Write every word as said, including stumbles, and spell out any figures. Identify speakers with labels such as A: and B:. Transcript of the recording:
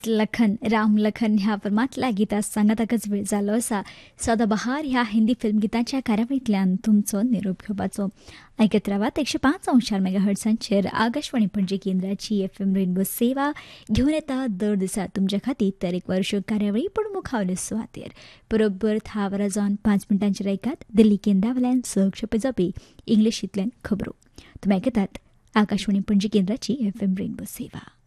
A: लखन राम लखन ह्या फिल्मांतल्या गितां सांगाताकच वेळ जालो आसा. सदाबहार ह्या हिंदी फिल्म गितांच्या कार्यावळींतल्यान तुमचो निरोप घेवपाचो. आयकत रावात एकशे पांच अंशार मेगा हर्ट्सांचेर आकाशवाणी पणजी केंद्राची एफ एम रेनबो सेवा घेवन येता दर दिसा तुमच्या खातीर तरेकवार कार्यावळी पण मुखावले सुवातेर. बरोबर धा वरां जावन पांच मिनटांचेर आयकात दिल्ली केंद्रावयल्यान सहक्षेप जावपी इंग्लिशींतल्यान खबरो. तुमी आयकतात आकाशवाणी पणजी केंद्राची एफ एम रेनबो सेवा.